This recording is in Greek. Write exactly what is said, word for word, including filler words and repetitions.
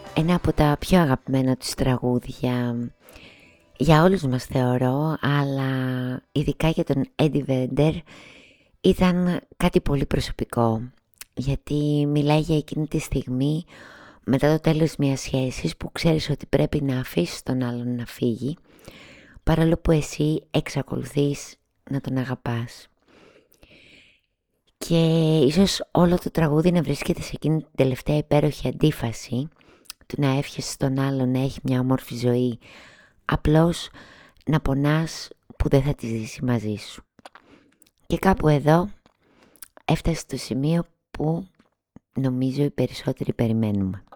Ένα από τα πιο αγαπημένα τους τραγούδια για όλους μας θεωρώ, αλλά ειδικά για τον Eddie Vedder ήταν κάτι πολύ προσωπικό, γιατί μιλάει για εκείνη τη στιγμή μετά το τέλος μιας σχέσης που ξέρεις ότι πρέπει να αφήσεις τον άλλον να φύγει, παρόλο που εσύ εξακολουθείς να τον αγαπάς. Και ίσως όλο το τραγούδι να βρίσκεται σε εκείνη την τελευταία υπέροχη αντίφαση του να εύχεσαι στον άλλον να έχει μια όμορφη ζωή, απλώς να πονάς που δεν θα τη ζήσει μαζί σου. Και κάπου εδώ έφτασε στο σημείο που νομίζω οι περισσότεροι περιμένουμε.